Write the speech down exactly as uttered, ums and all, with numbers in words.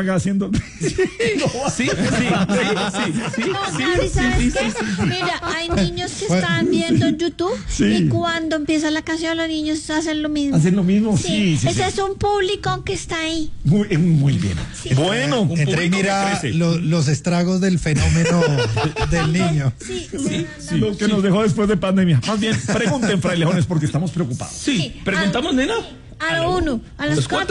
haciendo. Sí, sí, sí, sí, sí, No, sí, Gabri, ¿sabes sí, qué? sí, sí. Mira, hay niños que están viendo en YouTube Sí. y cuando empieza la canción los niños hacen lo mismo. Hacen lo mismo, sí, Sí, sí. ese sí. es un público que está ahí. Muy, eh, muy bien. Sí. Bueno, Un Entre público que mira crece. lo- los estragos del fenómeno del niño. Sí, Sí, sí. lo que nos dejó después de pandemia. Más bien, pregunten, frailejones, porque estamos preocupados. Sí, Sí. preguntamos, Ah, nena. A lo uno, a las los cuatro.